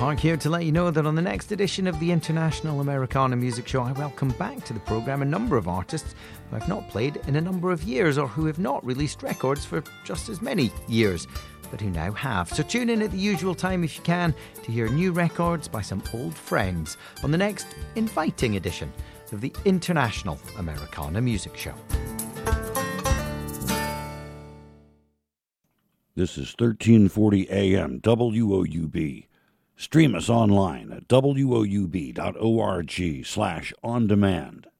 Park here to let you know that on the next edition of the International Americana Music Show, I welcome back to the programme a number of artists who I've not played in a number of years or who have not released records for just as many years, but who now have. So tune in at the usual time if you can to hear new records by some old friends on the next inviting edition of the International Americana Music Show. This is 1340 AM WOUB. Stream us online at woub.org/on-demand.